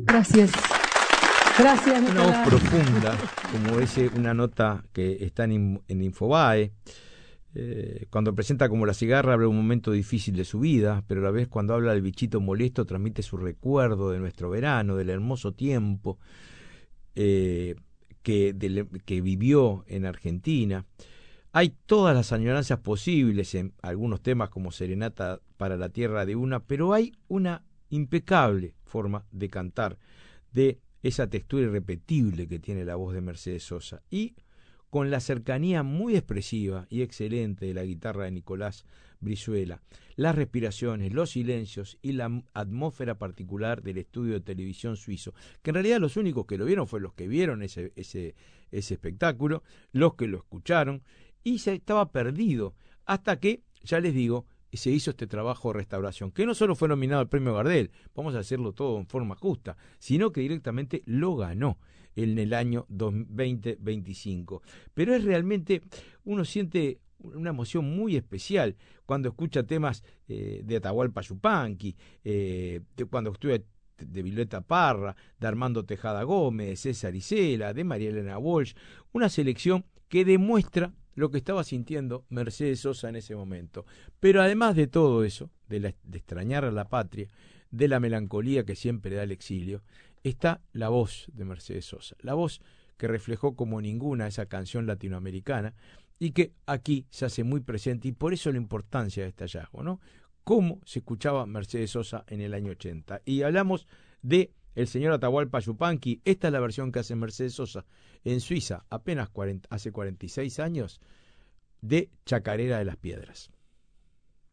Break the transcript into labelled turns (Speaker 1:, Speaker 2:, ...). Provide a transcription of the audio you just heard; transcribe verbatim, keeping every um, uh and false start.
Speaker 1: Gracias. Gracias,
Speaker 2: Una
Speaker 1: Nicolás.
Speaker 2: voz profunda, como dice una nota que está en, en Infobae. Eh, cuando presenta como La cigarra habla de un momento difícil de su vida, pero a la vez cuando habla del bichito molesto transmite su recuerdo de nuestro verano, del hermoso tiempo eh, que, de, que vivió en Argentina. Hay todas las añoranzas posibles en algunos temas como Serenata para la Tierra de Una, pero hay una impecable forma de cantar, de esa textura irrepetible que tiene la voz de Mercedes Sosa, y con la cercanía muy expresiva y excelente de la guitarra de Nicolás Brizuela, las respiraciones, los silencios y la atmósfera particular del estudio de televisión suizo, que en realidad los únicos que lo vieron fueron los que vieron ese, ese, ese espectáculo, los que lo escucharon, y se estaba perdido, hasta que, ya les digo, se hizo este trabajo de restauración, que no solo fue nominado al premio Gardel, vamos a hacerlo todo en forma justa, sino que directamente lo ganó en el año veinte veinticinco. Pero es realmente, uno siente una emoción muy especial cuando escucha temas eh, de Atahualpa Yupanqui, eh, de cuando estuve de Violeta Parra, de Armando Tejada Gómez, de César Isela, de María Elena Walsh, una selección que demuestra lo que estaba sintiendo Mercedes Sosa en ese momento. Pero además de todo eso, de, la, de extrañar a la patria, de la melancolía que siempre da el exilio, está la voz de Mercedes Sosa, la voz que reflejó como ninguna esa canción latinoamericana y que aquí se hace muy presente, y por eso la importancia de este hallazgo, ¿no? Cómo se escuchaba Mercedes Sosa en el año ochenta. Y hablamos de el señor Atahualpa Yupanqui. Esta es la versión que hace Mercedes Sosa en Suiza, apenas cuarenta, hace cuarenta y seis años, de Chacarera de las Piedras.